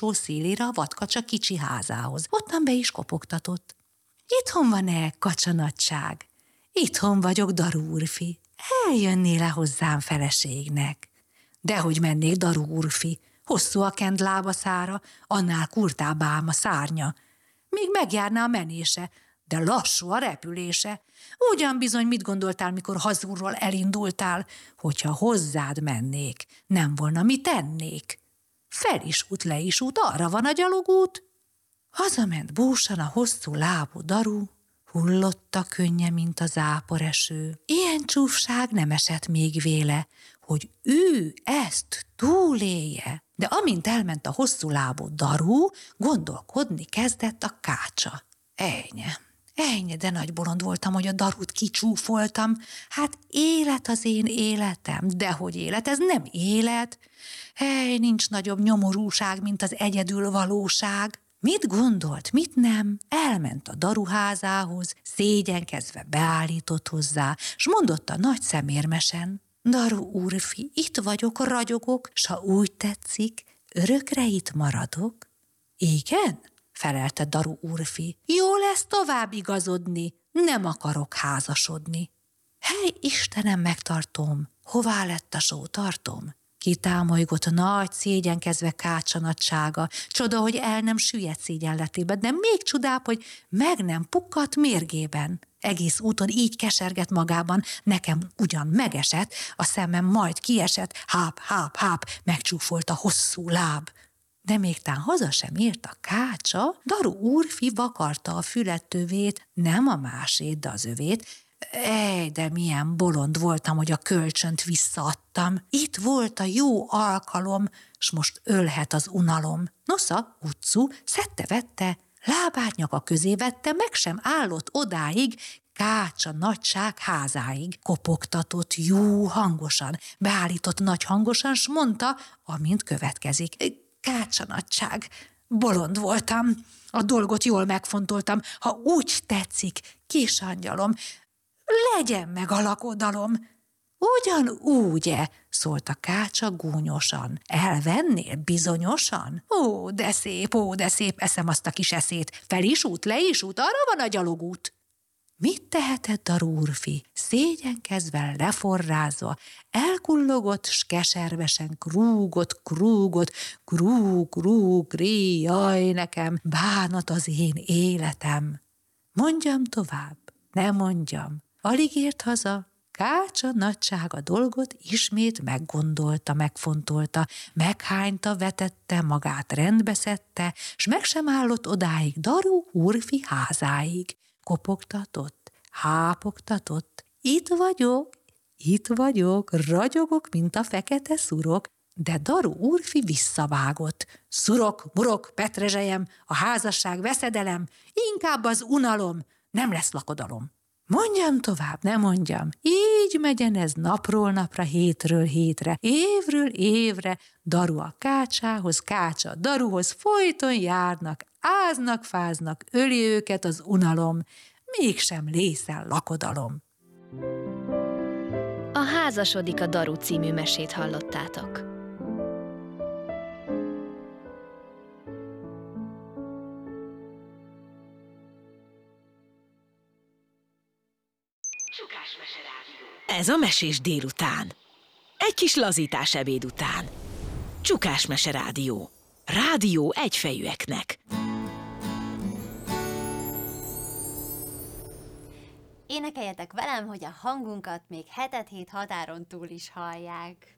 szélére a vadkacsa kicsi házához. Ottan be is kopogtatott. Itthon van-e, kacsanagyság? Itthon vagyok, Daru úrfi. Eljönnél-e hozzám feleségnek? Dehogy mennék, Daru úrfi. Hosszú a kend lábaszára, annál kurtább ám a szárnya. Még megjárná a menése, de lassú a repülése. Ugyan bizony mit gondoltál, mikor hazulról elindultál, hogyha hozzád mennék, nem volna mit tennék. Fel is út, le is út, arra van a gyalogút. Hazament búsan a hosszú lábú Daru, hullott a könnye, mint a záporeső. Ilyen csúfság nem esett még véle, hogy ő ezt túlélje. De amint elment a hosszú lábú Daru, gondolkodni kezdett a kácsa. Ejnye, de nagy bolond voltam, hogy a Darut kicsúfoltam. Hát élet az én életem, dehogy élet, ez nem élet. Nincs nagyobb nyomorúság, mint az egyedül valóság. Mit gondolt, mit nem? Elment a Daru házához, szégyenkezve beállított hozzá, s mondotta nagy szemérmesen: Daru úrfi, itt vagyok, ragyogok, s ha úgy tetszik, örökre itt maradok. Igen? Felelte Daru úrfi. Jó lesz tovább igazodni, nem akarok házasodni. Hely, Istenem, megtartom, hová lett a sótartom? Kitámolygott nagy szégyenkezve kácsa nagysága. Csoda, hogy el nem süllyedt szégyenletébe, de még csodább, hogy meg nem pukkadt mérgében. Egész úton így kesergett magában, nekem ugyan megesett, a szemem majd kiesett, háp, megcsúfolt a hosszú láb. De még tán haza sem ért a kácsa, Daru úrfi vakarta a fülettövét, nem a másét, de az övét. De milyen bolond voltam, hogy a kölcsönt visszaadtam. Itt volt a jó alkalom, s most ölhet az unalom. Nosza, utcu, szedte-vette, lábát nyaka közé vette, meg sem állott odáig, kácsa nagyság házáig. Kopogtatott jó hangosan, beállított nagy hangosan, s mondta, amint következik. Kácsa nagyság, bolond voltam, a dolgot jól megfontoltam, ha úgy tetszik, kis angyalom, legyen meg a lakodalom. Ugyanúgy-e? Szólt a kácsa gúnyosan. Elvennél bizonyosan? Ó, de szép, eszem azt a kis eszét. Fel is út, le is út, arra van a gyalogút. Mit tehetett a úrfi? Szégyenkezve, leforrázva, elkullogott, s keservesen krúgott, krúg, ré, jaj nekem, bánat az én életem. Mondjam tovább? Ne mondjam. Alig ért haza, kácsa nagysága dolgot ismét meggondolta, megfontolta, meghányta, vetette, magát rendbe szedte, s meg sem állott odáig Daru úrfi házáig. Kopogtatott, hápogtatott, itt vagyok, ragyogok, mint a fekete szurok, de Daru úrfi visszavágott. Szurok, murok, petrezselyem, a házasság veszedelem, inkább az unalom, nem lesz lakodalom. Mondjam tovább, ne mondjam, így megyen ez napról napra, hétről hétre, évről évre, Daru a kácsához, kácsa a Daruhoz, folyton járnak, áznak, fáznak, öli őket az unalom, mégsem lészel lakodalom. A Házasodik a Daru című mesét hallottátok. Ez a Mesés délután. Egy kis lazítás ebéd után. Csukás Mese Rádió. Rádió egyfejűeknek. Énekeljetek velem, hogy a hangunkat még hetet hét határon túl is hallják.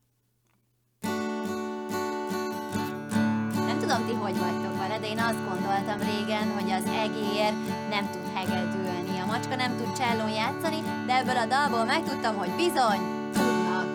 Nem tudom, ti hogy vagytok vele, de én azt gondoltam régen, hogy az egér nem tud hegedülni, a macska nem tud csellón játszani, de ebből a dalból megtudtam, hogy bizony,